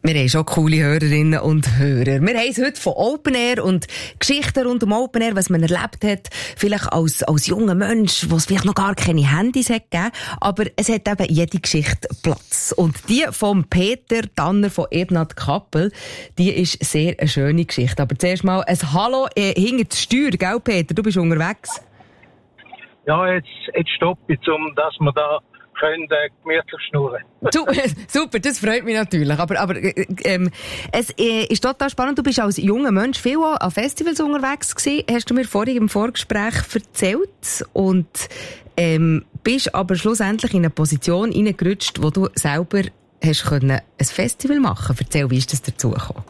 Wir haben schon coole Hörerinnen und Hörer. Wir haben es heute von Open Air und Geschichten rund um Open Air, was man erlebt hat. Vielleicht als junger Mensch, wo es vielleicht noch gar keine Handys hat gegeben. Aber es hat eben jede Geschichte Platz. Und die von Peter Tanner von Ebnat Kappel, die ist sehr eine schöne Geschichte. Aber zuerst mal ein Hallo hinter die Steuer, gell Peter? Du bist unterwegs. Ja, jetzt stoppe ich, dass wir da können gemütlich schnurren. Super, das freut mich natürlich. Aber es ist total spannend. Du bist als junger Mensch viel an Festivals unterwegs gewesen. Hast du mir vorhin im Vorgespräch erzählt. Und bist aber schlussendlich in eine Position hineingerutscht, wo du selber hast können ein Festival machen. Erzähl, wie ist das dazu gekommen?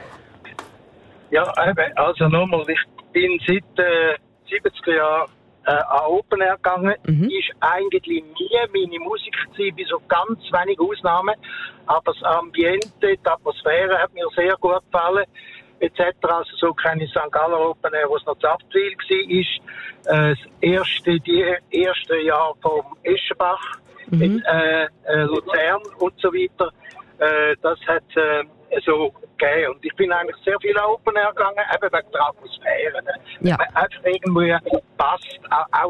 Ja, also nochmal, ich bin seit 70er Jahren an Open Air gegangen. Ist eigentlich nie meine Musik gewesen, bis auf ganz wenige Ausnahmen. Aber das Ambiente, die Atmosphäre hat mir sehr gut gefallen. Etc. Also so kenne ich St. Galler Open Air, wo es noch Zapfwil war. Die erste Jahr vom Eschenbach in Luzern und so weiter. Das hat so gegeben. Und ich bin eigentlich sehr viel an Open Air gegangen, eben wegen der Atmosphäre. Ja. Einfach irgendwie passt auch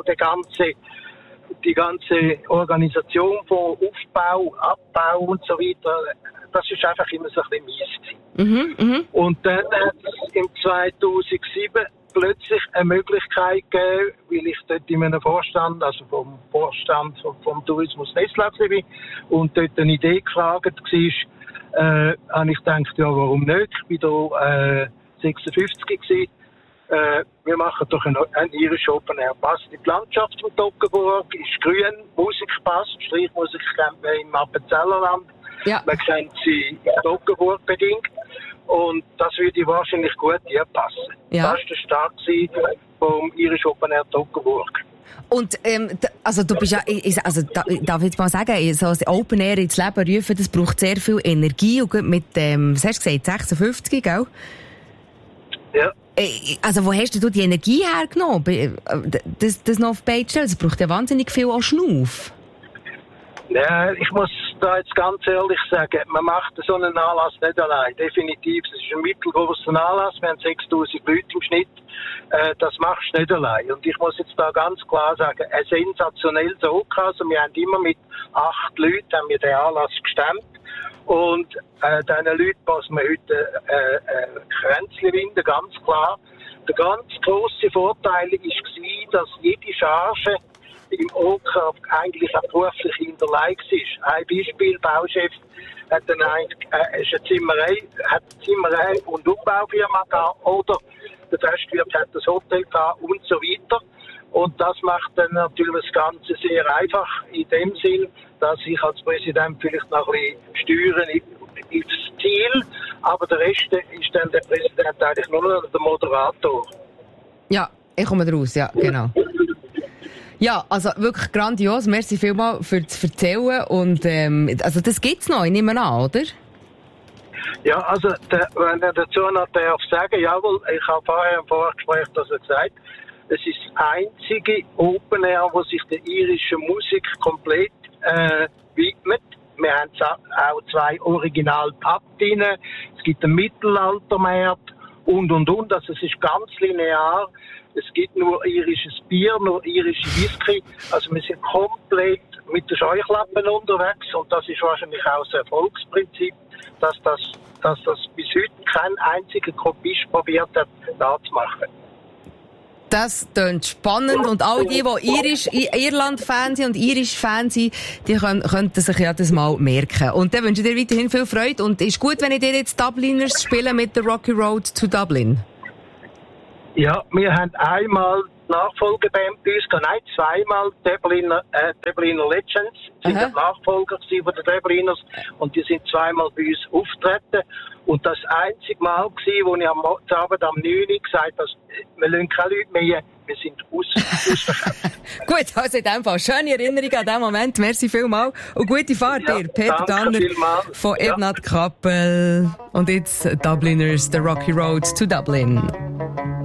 die ganze Organisation von Aufbau, Abbau und so weiter. Das ist einfach immer so ein bisschen mies. Und dann hat es im 2007 plötzlich eine Möglichkeit gegeben, weil ich dort in einem Vorstand, also vom Vorstand vom Tourismus Nestlauf bin und dort eine Idee gefragt war, habe ich gedacht, ja, warum nicht? Ich war da 56 gewesen. Wir machen doch ein irischen Open Air. Passt in die Landschaft von Toggenburg, ist grün, Musik passt, Streichmusik kennt man im Appenzellerland. Ja. Man kennt sie in Toggenburg bedingt. Und das würde wahrscheinlich gut hier passen. Ja. Das war der Start vom irischen Open Air Toggenburg. Und also du bist ja, darf ich jetzt mal sagen, so ein Open Air ins Leben rufen, das braucht sehr viel Energie und mit was hast du gesagt, 56, gell? Ja. Also wo hast du die Energie hergenommen, das noch auf die Beine stellen? Das braucht ja wahnsinnig viel an Schnauf. Ja, ich muss da jetzt ganz ehrlich sagen, man macht so einen Anlass nicht allein. Definitiv, es ist ein mittelgroßer Anlass, wir haben 6000 Leute im Schnitt. Das machst du nicht allein. Und ich muss jetzt da ganz klar sagen, ein sensationelles OK. Also wir haben immer mit 8 Leuten haben wir den Anlass gestemmt. Und diesen Leuten passen wir heute Kränzchen winden, ganz klar. Der ganz grosse Vorteil war, dass jede Charge im OK eigentlich auch beruflich hinterlegt ist. Ein Beispiel, Bauchef hat dann eine Zimmerei und Umbau-Firma gehabt, oder der Gastwirt hat das Hotel gehabt und so weiter. Und das macht dann natürlich das Ganze sehr einfach in dem Sinn, dass ich als Präsident vielleicht noch ein bisschen steuern ins Ziel, aber der Rest ist dann der Präsident eigentlich nur noch der Moderator. Ja, ich komme raus, ja, genau. Ja, also wirklich grandios. Merci vielmals für das Erzählen. Und also das gibt's noch, ich nehme an, oder? Ja, also wenn er dazu noch darf sagen, jawohl, ich habe vorher im Vorgespräch das gesagt, es ist das einzige Open Air, wo sich der irischen Musik komplett widmet. Wir haben auch 2 Original-Pub drin, es gibt einen Mittelaltermarkt und. Also es ist ganz linear. Es gibt nur irisches Bier, nur irische Whisky. Also wir sind komplett mit den Scheuklappen unterwegs und das ist wahrscheinlich auch das Erfolgsprinzip, dass das bis heute kein einziger Kopist probiert hat, da zu machen. Das klingt spannend und all die Irland-Fans sind und Irish-Fans sind, die könnten sich ja das mal merken. Und dann wünsche ich dir weiterhin viel Freude und ist gut, wenn ich dir jetzt Dubliners spiele mit der Rocky Road to Dublin. Ja, wir haben einmal die Nachfolgeband bei uns, nein, zweimal Dubliner Legends, sind die Nachfolger von den Dubliners und die sind zweimal bei uns aufgetreten. Und das einzige Mal gewesen, wo ich am Abend am 9 Uhr gesagt habe, wir lassen keine Leute mehr, wir sind ausverkauft. Gut, also in dem Fall schöne Erinnerung an diesen Moment, merci vielmals und gute Fahrt dir, Peter Tanner von Ebnat Kappel und jetzt Dubliners, The Rocky Road to Dublin.